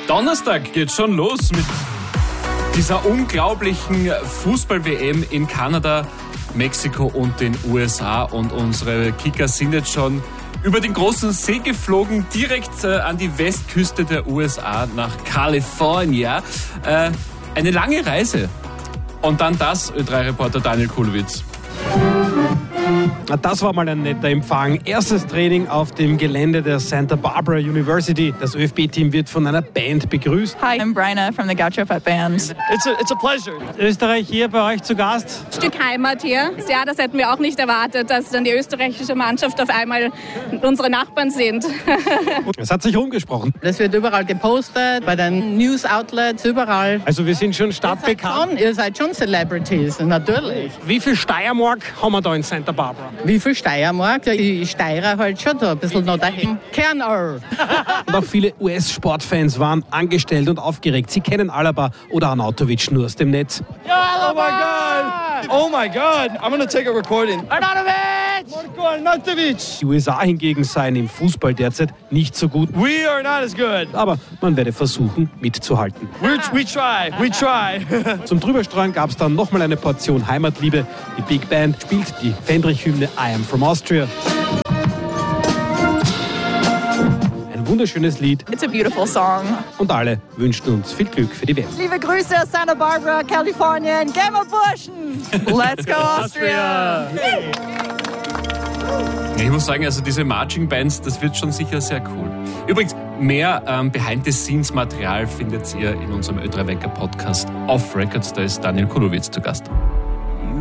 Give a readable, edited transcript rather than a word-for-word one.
Donnerstag geht's schon los mit dieser unglaublichen Fußball-WM in Kanada, Mexiko und den USA. Und unsere Kicker sind jetzt schon über den großen See geflogen, direkt an die Westküste der USA nach Kalifornien. Eine lange Reise. Und dann das, Ö3-Reporter Daniel Kulowitz. Das war mal ein netter Empfang. Erstes Training auf dem Gelände der Santa Barbara University. Das ÖFB-Team wird von einer Band begrüßt. Hi, I'm Bryna from the Gaucho Fat Band. It's a pleasure. Österreich hier bei euch zu Gast. Stück Heimat hier. Ja, das hätten wir auch nicht erwartet, dass dann die österreichische Mannschaft auf einmal unsere Nachbarn sind. Es hat sich rumgesprochen. Das wird überall gepostet, bei den News-Outlets, überall. Also wir sind schon stadtbekannt. Ihr seid schon Celebrities, natürlich. Wie viel Steiermark haben wir da in Santa Barbara? Wie viel Steiermark? Die Steirer halt schon da ein bisschen noch dahin. Kernöl. Und auch viele US-Sportfans waren angestellt und aufgeregt. Sie kennen Alaba oder Arnautovic nur aus dem Netz. Oh my God! Oh my God! I'm gonna take a recording. Arnautovic! Die USA hingegen seien im Fußball derzeit nicht so gut. We are not as good. Aber man werde versuchen, mitzuhalten. We try. Zum Drüberstreuen gab es dann nochmal eine Portion Heimatliebe. Die Big Band spielt die Fendrich-Hymne I Am From Austria. Ein wunderschönes Lied. It's a beautiful song. Und alle wünschen uns viel Glück für die WM. Liebe Grüße aus Santa Barbara, Kalifornien. Gehen wir Burschen! Let's go Austria! Ich muss sagen, also diese Marching Bands, das wird schon sicher sehr cool. Übrigens, mehr Behind-the-Scenes-Material findet ihr in unserem Ö3-Wecker-Podcast Off Records. Da ist Daniel Kulowitz zu Gast.